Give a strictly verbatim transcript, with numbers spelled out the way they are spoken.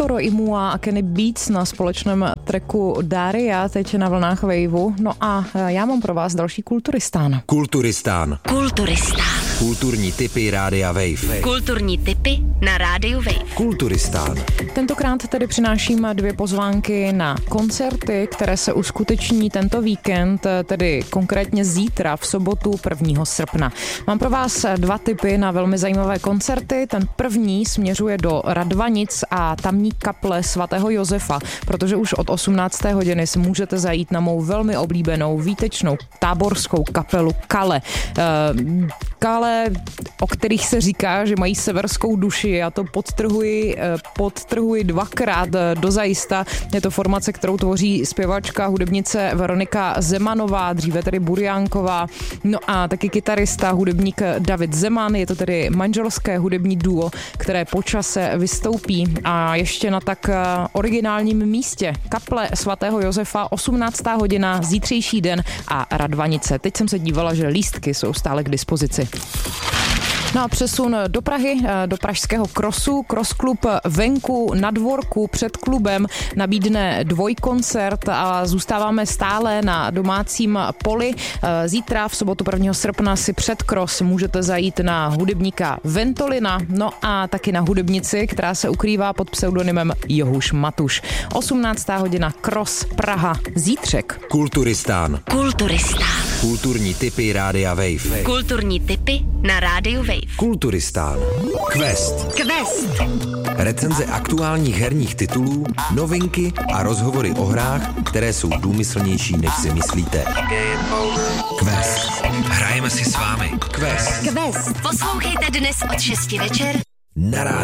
Toro y Mua a Kenny Beats na společném tracku Daria, teď na vlnách Waveu. No a já mám pro vás další Kulturistán. Kulturistán. Kulturistán. Kulturní tipy Rádia Wave. Kulturní tipy na Rádiu Wave. Kulturistán. Tentokrát tedy přináším dvě pozvánky na koncerty, které se uskuteční tento víkend, tedy konkrétně zítra v sobotu prvního srpna. Mám pro vás dva tipy na velmi zajímavé koncerty. Ten první směřuje do Radvanic a tamní kaple svatého Josefa, protože už od osmnácté hodiny si můžete zajít na mou velmi oblíbenou výtečnou táborskou kapelu Kale. Uh, Kale, o kterých se říká, že mají severskou duši. Já to podtrhuji, podtrhuji dvakrát dozajista. Je to formace, kterou tvoří zpěvačka, hudebnice Veronika Zemanová, dříve tedy Burjánková, no a taky kytarista, hudebník David Zeman. Je to tedy manželské hudební duo, které po čase vystoupí a ještě na tak originálním místě. Kaple svatého Josefa, osmnáctá hodina, zítřejší den a Radvanice. Teď jsem se dívala, že lístky jsou stále k dispozici. No a přesun do Prahy, do pražského Crossu. Cross Klub venku na dvorku před klubem nabídne dvojkoncert a zůstáváme stále na domácím poli. Zítra v sobotu prvního srpna si před Cross můžete zajít na hudebníka Ventolina, no a taky na hudebnici, která se ukrývá pod pseudonymem Johuš Matuš. osmnáctá hodina Cross Praha, zítřek. Kulturistán. Kulturistán. Kulturní tipy Rádia Wave. Kulturní tipy na Rádiu Wave. Kulturistán. Quest. Quest. Recenze aktuálních herních titulů, novinky a rozhovory o hrách, které jsou důmyslnější, než si myslíte. Quest. Hrajeme si s vámi. Quest. Quest. Poslouchejte dnes od šesti večer na Rádiu